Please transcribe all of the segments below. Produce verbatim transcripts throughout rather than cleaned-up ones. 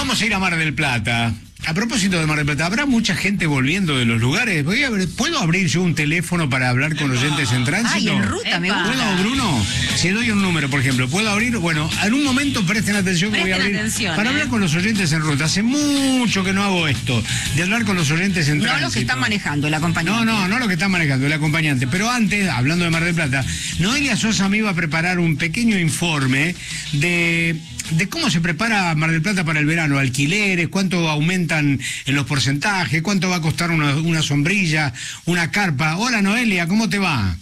vamos a ir a Mar del Plata. A propósito de Mar del Plata, ¿habrá mucha gente volviendo de los lugares? Voy a ver, ¿puedo abrir yo un teléfono para hablar con oyentes en tránsito? Ay, en ruta, me gusta. ¿Puedo, Bruno? Si doy un número, por ejemplo, ¿puedo abrir? Bueno, en un momento presten atención que voy a abrir atención, para eh. hablar con los oyentes en ruta. Hace mucho que no hago esto, de hablar con los oyentes en No tránsito. los que están manejando, el acompañante. No, no, no lo que están manejando, el acompañante. Pero antes, hablando de Mar del Plata, Noelia Sosa me iba a preparar un pequeño informe de... de cómo se prepara Mar del Plata para el verano, alquileres, cuánto aumentan en los porcentajes, cuánto va a costar una, una sombrilla, una carpa. Hola Noelia, ¿cómo te va?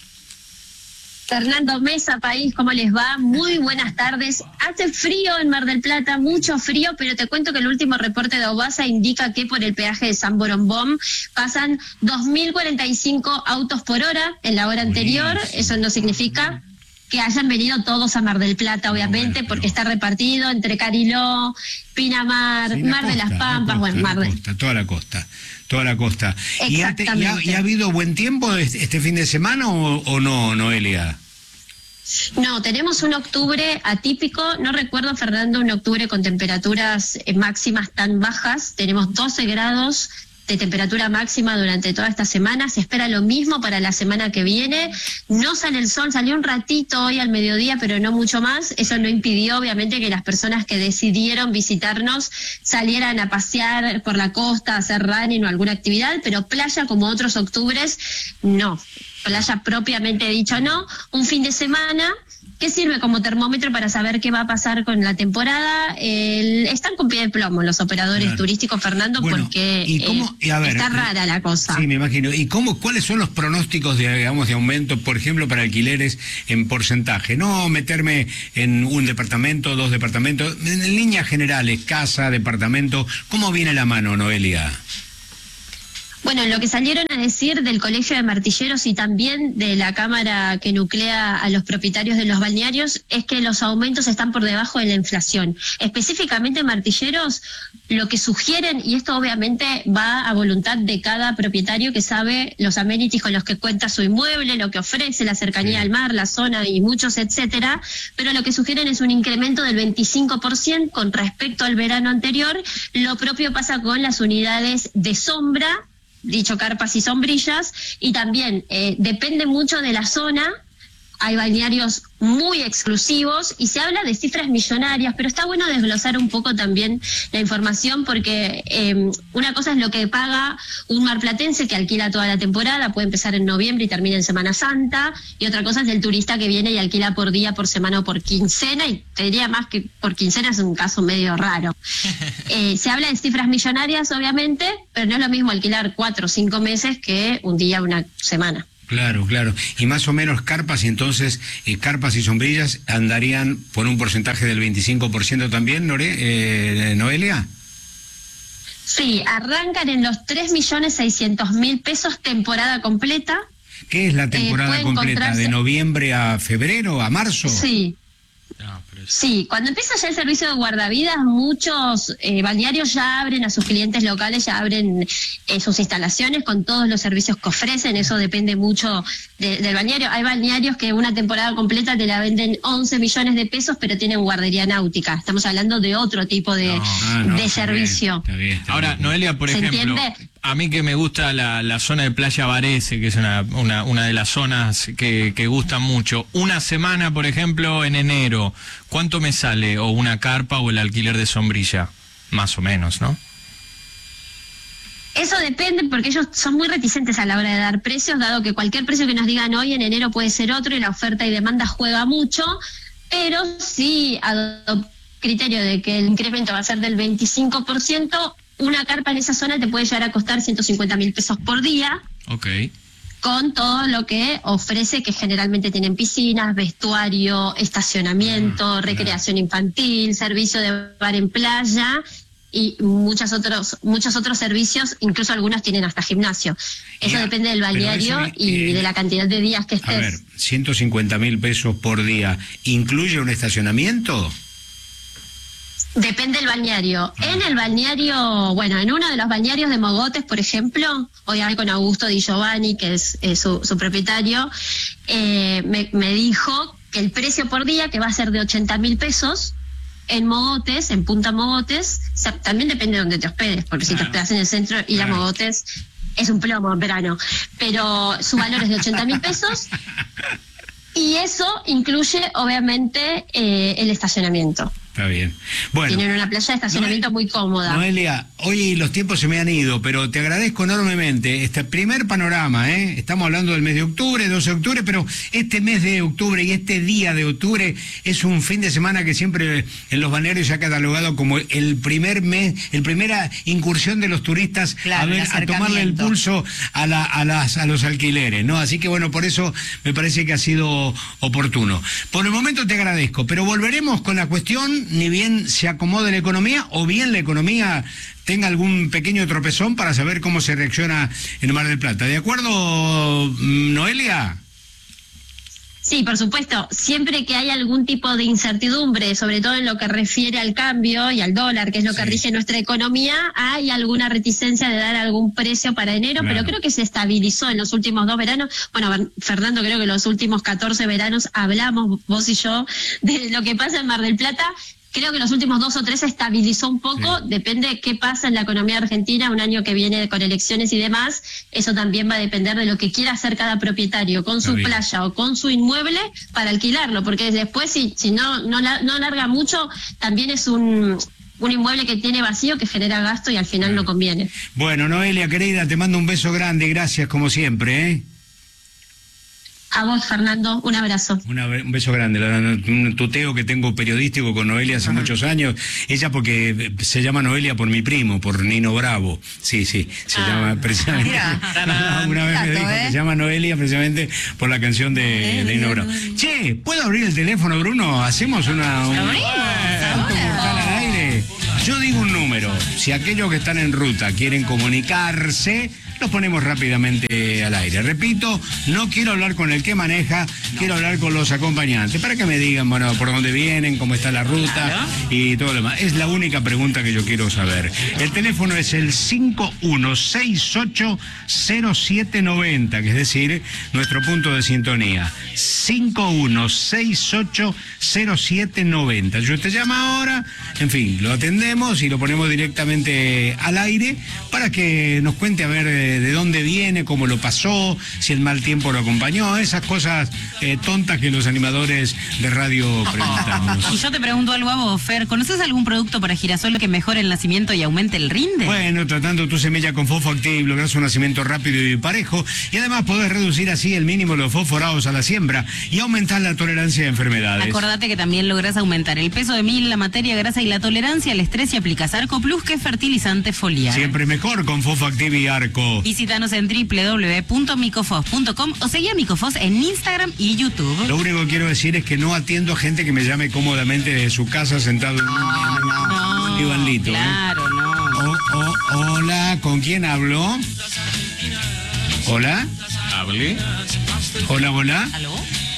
Fernando Mesa, país, ¿cómo les va? Muy buenas tardes. Hace frío en Mar del Plata, mucho frío, pero te cuento que el último reporte de Aubasa indica que por el peaje de San Borombón pasan dos mil cuarenta y cinco autos por hora en la hora anterior. Eso no significa que hayan venido todos a Mar del Plata, obviamente, bueno, porque está repartido entre Cariló, Pinamar, sí, Mar costa, de las Pampas, costa, bueno, Mar de... Costa, toda la costa, toda la costa. ¿Y ha, te, y, ha, ¿Y ha habido buen tiempo este fin de semana o, o no, Noelia? No, tenemos un octubre atípico, no recuerdo, Fernando, un octubre con temperaturas máximas tan bajas, tenemos doce grados de temperatura máxima durante toda esta semana, se espera lo mismo para la semana que viene, no sale el sol, salió un ratito hoy al mediodía, pero no mucho más, eso no impidió obviamente que las personas que decidieron visitarnos salieran a pasear por la costa, a hacer running o alguna actividad, pero playa como otros octubres, no, playa propiamente dicho no, un fin de semana que sirve como termómetro para saber qué va a pasar con la temporada. El, están con pie de plomo los operadores claro. turísticos, Fernando, bueno, porque ¿y cómo? Eh, y a ver, está rara la cosa. Sí, me imagino. ¿Y cómo, cuáles son los pronósticos de, digamos, de aumento, por ejemplo, para alquileres en porcentaje? No meterme en un departamento, dos departamentos, en líneas generales, casa, departamento. ¿Cómo viene la mano, Noelia? Bueno, lo que salieron a decir del Colegio de Martilleros y también de la Cámara que nuclea a los propietarios de los balnearios es que los aumentos están por debajo de la inflación. Específicamente Martilleros, lo que sugieren, y esto obviamente va a voluntad de cada propietario que sabe los amenities con los que cuenta su inmueble, lo que ofrece, la cercanía sí. al mar, la zona y muchos, etcétera, pero lo que sugieren es un incremento del veinticinco por ciento con respecto al verano anterior. Lo propio pasa con las unidades de sombra, dicho carpas y sombrillas, y también eh, depende mucho de la zona. Hay balnearios muy exclusivos y se habla de cifras millonarias, pero está bueno desglosar un poco también la información porque eh, una cosa es lo que paga un marplatense que alquila toda la temporada, puede empezar en noviembre y termina en Semana Santa, y otra cosa es el turista que viene y alquila por día, por semana o por quincena, y te diría más que por quincena es un caso medio raro. Eh, se habla de cifras millonarias, obviamente, pero no es lo mismo alquilar cuatro o cinco meses que un día o una semana. Claro, claro. Y más o menos carpas, y entonces eh, carpas y sombrillas andarían por un porcentaje del veinticinco por ciento también, Nore, eh, Noelia. Sí, arrancan en los tres millones seiscientos mil pesos temporada completa. ¿Qué es la temporada eh, completa? Encontrarse... ¿De noviembre a febrero, a marzo? Sí. No, pero es... Sí, cuando empieza ya el servicio de guardavidas, muchos eh, balnearios ya abren a sus clientes locales, ya abren eh, sus instalaciones con todos los servicios que ofrecen, eso depende mucho de, del balneario. Hay balnearios que una temporada completa te la venden once millones de pesos, pero tienen guardería náutica. Estamos hablando de otro tipo de, no, ah, no, de está servicio. Bien, está bien, está Ahora, bien. Noelia, por ¿Se ejemplo... entiende? A mí que me gusta la, la zona de Playa Varese, que es una, una, una de las zonas que, que gustan mucho. Una semana, por ejemplo, en enero, ¿cuánto me sale? ¿O una carpa o el alquiler de sombrilla? Más o menos, ¿no? Eso depende porque ellos son muy reticentes a la hora de dar precios, dado que cualquier precio que nos digan hoy en enero puede ser otro y la oferta y demanda juega mucho, pero sí adopto criterio de que el incremento va a ser del veinticinco por ciento, una carpa en esa zona te puede llegar a costar ciento cincuenta mil pesos por día. Ok. Con todo lo que ofrece, que generalmente tienen piscinas, vestuario, estacionamiento, ah, recreación claro. infantil, servicio de bar en playa y muchos otros muchos otros servicios, incluso algunos tienen hasta gimnasio. Eso yeah, depende del balneario eso, y eh, de la cantidad de días que estés. A ver, ciento cincuenta mil pesos por día, ¿incluye un estacionamiento? Depende del balneario. En el balneario, bueno, en uno de los balnearios de Mogotes, por ejemplo, hoy hablé con Augusto Di Giovanni, que es eh, su, su propietario, eh, me, me dijo que el precio por día, que va a ser de ochenta mil pesos, en Mogotes, en Punta Mogotes, sea, también depende de dónde te hospedes, porque si te Claro. hospedas en el centro y Claro. a Mogotes es un plomo en verano, pero su valor es de ochenta mil pesos y eso incluye obviamente eh, el estacionamiento. Está bien. Bueno. Tienen una playa de estacionamiento Noel- muy cómoda. Noelia, hoy los tiempos se me han ido, pero te agradezco enormemente este primer panorama, ¿eh? Estamos hablando del mes de octubre, doce de octubre, pero este mes de octubre y este día de octubre es un fin de semana que siempre en los balnearios se ha catalogado como el primer mes, el primera incursión de los turistas Claro, a, ver- el a tomarle el acercamiento. pulso a, la, a, las, a los alquileres, ¿no? Así que bueno, por eso me parece que ha sido oportuno. Por el momento te agradezco, pero volveremos con la cuestión, ni bien se acomode la economía o bien la economía tenga algún pequeño tropezón para saber cómo se reacciona en Mar del Plata. ¿De acuerdo, mm, Noelia? Sí, por supuesto. Siempre que hay algún tipo de incertidumbre, sobre todo en lo que refiere al cambio y al dólar, que es lo que Sí. rige nuestra economía, hay alguna reticencia de dar algún precio para enero, Claro. pero creo que se estabilizó en los últimos dos veranos. Bueno, Ber- Fernando, creo que los últimos catorce veranos hablamos, vos y yo, de lo que pasa en Mar del Plata. Creo que los últimos dos o tres se estabilizó un poco, Sí. depende de qué pasa en la economía argentina, un año que viene con elecciones y demás, eso también va a depender de lo que quiera hacer cada propietario con Está su bien. playa o con su inmueble para alquilarlo, porque después si, si no, no, la- no larga mucho, también es un, un inmueble que tiene vacío que genera gasto y al final no conviene. Bueno, Noelia, querida, te mando un beso grande, gracias como siempre, ¿eh? A vos, Fernando, un abrazo. Una- un beso grande, la- un tuteo que tengo periodístico con Noelia hace muchos años. Ella porque se llama Noelia por mi primo, por Nino Bravo. Sí, sí, se Ah. llama precisamente. Mira. Una vez me Dato, dijo ¿eh? que se llama Noelia precisamente por la canción de, de Nino Bravo. Che, ¿puedo abrir el teléfono, Bruno? Hacemos una... un- abrimos, un ahora. mortal al aire. Yo digo un número. Si aquellos que están en ruta quieren comunicarse, los ponemos rápidamente al aire. Repito, no quiero hablar con el que maneja, quiero hablar con los acompañantes, para que me digan, bueno, por dónde vienen, cómo está la ruta Claro. y todo lo demás. Es la única pregunta que yo quiero saber. El teléfono es el cinco uno seis ocho cero siete nueve cero, que es decir, nuestro punto de sintonía. cinco uno seis ocho cero siete nueve cero. Yo te llamo ahora, en fin, lo atendemos y lo ponemos directamente al aire para que nos cuente a ver eh, de dónde viene, cómo lo pasó, si el mal tiempo lo acompañó, esas cosas eh, tontas que los animadores de radio preguntamos. Y yo te pregunto algo a vos, Fer, ¿conoces algún producto para girasol que mejore el nacimiento y aumente el rinde? Bueno, tratando tu semilla con Fosfo Active, lográs un nacimiento rápido y parejo, y además podés reducir así el mínimo de los fosforados a la siembra y aumentar la tolerancia a enfermedades. Acordate que también lográs aumentar el peso de mil, la materia grasa y la tolerancia al estrés y aplicás Arco Plus, que es fertilizante foliar. Siempre mejor con Fosfo Active y Arco. Visítanos en doble u doble u doble u punto micofos punto com o seguí a Micofos en Instagram y YouTube. Lo único que quiero decir es que no atiendo a gente que me llame cómodamente de su casa sentado en un, en un- No, un divanlito, ¿eh? claro, no. Oh, oh, hola, ¿con quién hablo? Hola, Hable. hola, hola. ¿Aló?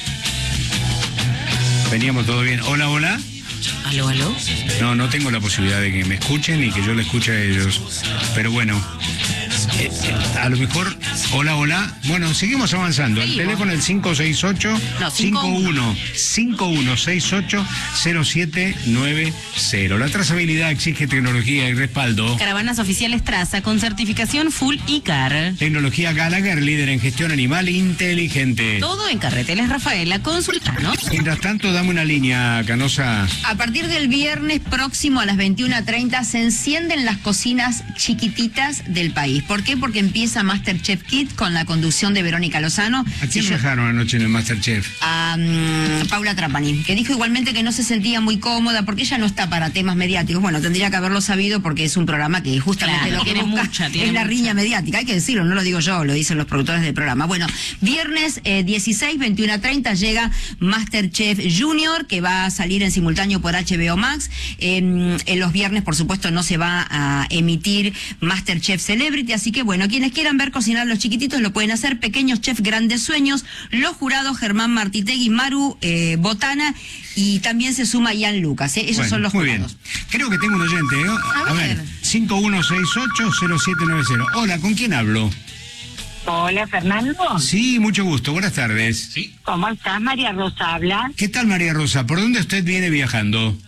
Veníamos todo bien. Hola, hola. ¿Aló, aló? No, no tengo la posibilidad de que me escuchen y que yo le escuche a ellos. Pero bueno, eh, eh, a lo mejor, hola, hola. Bueno, seguimos avanzando. El Seguimos. teléfono es el cinco seis ocho, No, cinco uno, cinco uno seis ocho, cero siete nueve cero. La trazabilidad exige tecnología y respaldo. Caravanas oficiales Traza con certificación Full I C A R. Tecnología Gallagher, líder en gestión animal inteligente. Todo en Carreteles Rafaela, consultanos. Mientras tanto, dame una línea, Canosa. A partir del viernes próximo a las veintiuna treinta se encienden las cocinas chiquititas del país. ¿Por qué? Porque empieza MasterChef Kids con la conducción de Verónica Lozano. ¿A quién Y yo- dejaron anoche en el Masterchef? a mm, Paula Trapani, que dijo igualmente que no se sentía muy cómoda porque ella no está para temas mediáticos. Bueno, tendría que haberlo sabido porque es un programa que justamente Claro, lo que tiene busca mucha, tiene es la mucha. riña mediática. Hay que decirlo, no lo digo yo, lo dicen los productores del programa. Bueno, viernes eh, dieciséis, veintiuna treinta llega MasterChef Junior, que va a salir en simultáneo por H B O Max. En, en los viernes, por supuesto, no se va a emitir MasterChef Celebrity, así que bueno, quienes quieran ver cocinar a los chiquititos lo pueden hacer. Pequeños Chef Grandes Sueños, los jurados Germán Martitegui, Maru eh, Botana, y también se suma Ian Lucas, ¿eh? Esos Bueno, son los muy jurados. bien. Creo que tengo un oyente, ¿eh? A, A ver, ver. cinco uno seis ocho, cero siete nueve cero. Hola, ¿con quién hablo? Hola, Fernando. Sí, mucho gusto. Buenas tardes. Sí. ¿Cómo estás? María Rosa habla. ¿Qué tal, María Rosa? ¿Por dónde usted viene viajando?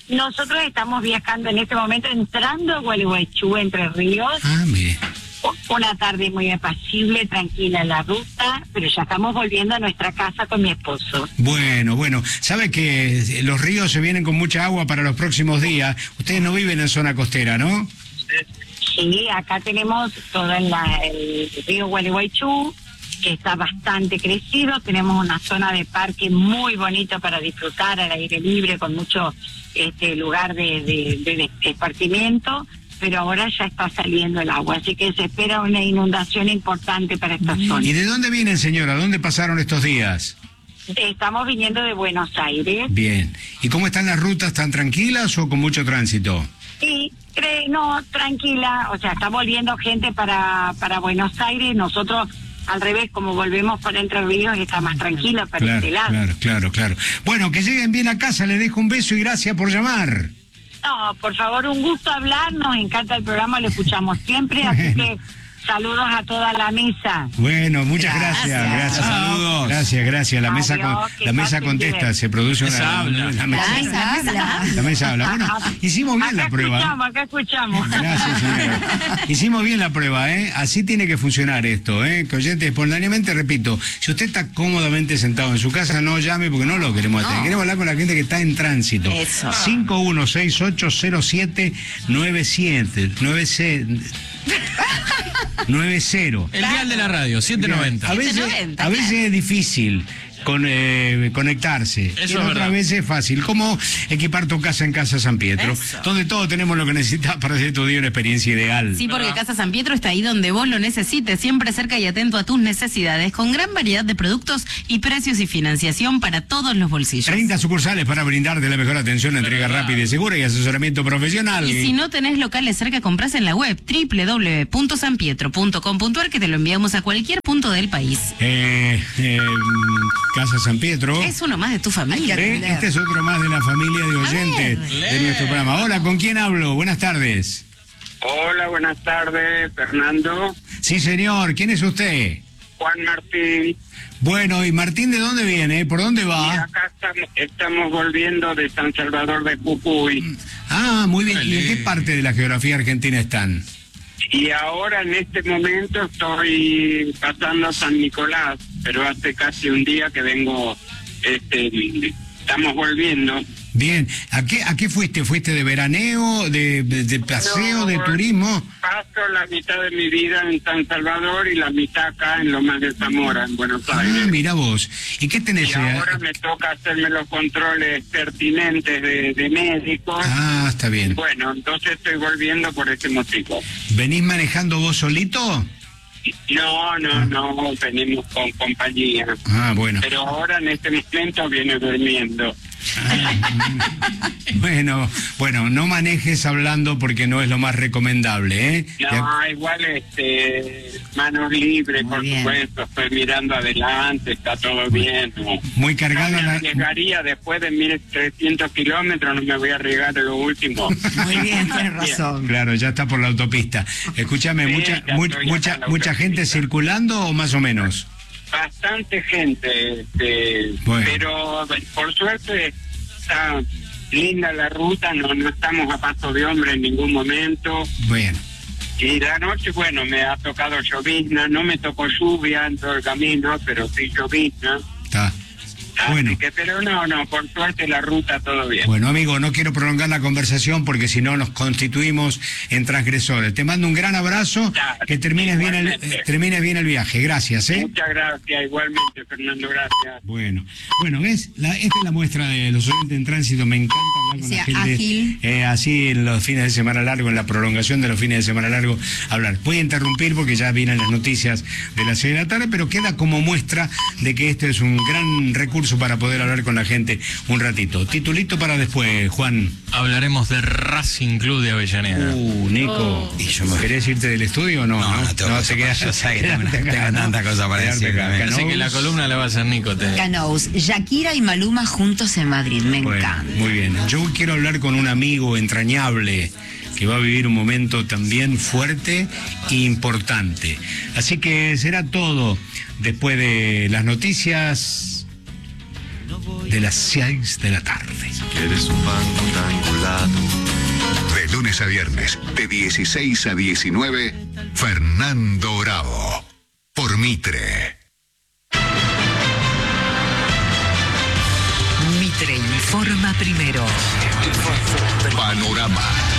Nosotros estamos viajando en este momento, entrando a Gualeguaychú, Entre Ríos. Ah, mire. Una tarde muy apacible, tranquila en la ruta, pero ya estamos volviendo a nuestra casa con mi esposo. Bueno, bueno, sabe que los ríos se vienen con mucha agua para los próximos días. Ustedes no viven en zona costera, ¿no? Sí, acá tenemos todo en la, el río Gualeguaychú, que está bastante crecido. Tenemos una zona de parque muy bonito para disfrutar al aire libre, con mucho este lugar de, de, de, de esparcimiento. Pero ahora ya está saliendo el agua, así que se espera una inundación importante para esta zona. ¿Y de dónde vienen, señora? ¿Dónde pasaron estos días? Estamos viniendo de Buenos Aires. Bien. ¿Y cómo están las rutas? ¿Tan tranquilas o con mucho tránsito? Sí, cree, no, tranquila, o sea, está volviendo gente para, para Buenos Aires. Nosotros, al revés, como volvemos para Entre Ríos, está más tranquila para Claro, este lado. claro, claro, claro. Bueno, que lleguen bien a casa, les dejo un beso y gracias por llamar. No, por favor, un gusto hablar, nos encanta el programa, lo escuchamos siempre, así que saludos a toda la mesa. Bueno, muchas gracias, Gracias. gracias. Saludos. Gracias, gracias. La mesa, Adiós, con- que la mesa pasen contesta, bien. se produce Mesa una... habla. La La mesa, mesa habla. la mesa habla. Bueno, hicimos bien acá la prueba. escuchamos, acá escuchamos. Gracias, señora. Hicimos bien la prueba, ¿eh? Así tiene que funcionar esto, ¿eh? Que oyente, espontáneamente, repito, si usted está cómodamente sentado en su casa, no llame porque no lo queremos atender. Queremos hablar con la gente que está en tránsito. Eso. cinco uno seis ocho cero siete nueve siete nueve cero. El dial de la radio, siete noventa. A veces, setecientos noventa, a veces claro. es difícil con, eh, conectarse. Eso y es otras verdad. veces es fácil. ¿Cómo equipar tu casa en Casa San Pietro? Eso. Donde todos tenemos lo que necesitas para hacer tu día una experiencia ideal. Sí, porque Casa San Pietro está ahí donde vos lo necesites, siempre cerca y atento a tus necesidades, con gran variedad de productos y precios y financiación para todos los bolsillos. treinta sucursales para brindarte la mejor atención, entrega rápida y segura y asesoramiento profesional. Y si no tenés locales cerca, comprás en la web doble u doble u doble u punto san pietro punto com punto a r, que te lo enviamos a cualquier punto del país. Eh, eh, Casa San Pietro. Es uno más de tu familia. Eh, Este es otro más de la familia de oyentes ver. de nuestro programa. Hola, ¿con quién hablo? Buenas tardes. Hola, buenas tardes, Fernando. Sí, señor. ¿Quién es usted? Juan Martín. Bueno, ¿y Martín de dónde viene? ¿Por dónde Y va? acá estamos, estamos volviendo de San Salvador de Jujuy. Ah, muy bien. ¿Y en Dale. qué parte de la geografía argentina están? Y ahora en este momento estoy pasando San Nicolás, pero hace casi un día que vengo, este, estamos volviendo. Bien. ¿A qué, a qué fuiste? ¿Fuiste de veraneo, de, de, de paseo, No, de turismo? Paso la mitad de mi vida en San Salvador y la mitad acá en Lomas de Zamora, en Buenos Ah, Aires. mira vos. ¿Y qué tenés? Y eh? ahora me toca hacerme los controles pertinentes de, de médicos. Ah, está bien. Bueno, entonces estoy volviendo por ese motivo. ¿Venís manejando vos solito? No, no, no, venimos con compañía. Ah, bueno. Pero ahora en este momento viene durmiendo. Bueno, bueno, no manejes hablando porque no es lo más recomendable, ¿eh? No, igual, este, manos libres, Muy por bien. supuesto. Estoy mirando adelante, está todo bien. ¿no? Muy No cargado me en la... arriesgaría después de mil trescientos kilómetros, no me voy a arriesgar en lo último. Muy bien, tienes razón. Claro, ya está por la autopista. Escúchame, Sí, mucha, ya mu- estoy mucha, acá en la mucha gente autopista. circulando o más o menos. Bastante gente, este, Bueno. pero por suerte está linda la ruta, no, no estamos a paso de hombre en ningún momento. Bien. Y la noche, bueno, me ha tocado llovizna, no me tocó lluvia en todo el camino, pero sí llovizna. Está. Así Bueno. que, pero no, no, por suerte la ruta todo bien. Bueno, amigo, no quiero prolongar la conversación porque si no nos constituimos en transgresores. Te mando un gran abrazo, Ya, que termines bien el, igualmente. eh, termines bien el viaje. Gracias, ¿eh? Muchas gracias, igualmente, Fernando, gracias. Bueno, bueno, ¿ves? La, esta es la muestra de los oyentes en tránsito. Me encanta hablar con Sea la gente. ágil. eh, así en los fines de semana largo, en la prolongación de los fines de semana largo, hablar. Voy a interrumpir porque ya vienen las noticias de las seis de la tarde, pero queda como muestra de que este es un gran recurso para poder hablar con la gente un ratito. Titulito para después, Juan. Hablaremos de Racing Club de Avellaneda. Uh, Nico. ¿Y yo me querés irte del estudio o no? No, no tengo cosa te quedas. para- yo sé que tengo- quedarte acá, tengo ¿no? tanta cosa para Quedarte decir acá. también. Así que la Canoes. columna la va a hacer Nico. Te... Canoes, Shakira y Maluma juntos en Madrid, me Bueno, encanta. muy bien. Yo quiero hablar con un amigo entrañable que va a vivir un momento también fuerte e importante. Así que será todo después de las noticias. No voy de las seis de la tarde. ¿Quieres un pan cuadriculado? De lunes a viernes, de dieciséis a diecinueve, Fernando Bravo, por Mitre. Mitre informa primero. Panorama.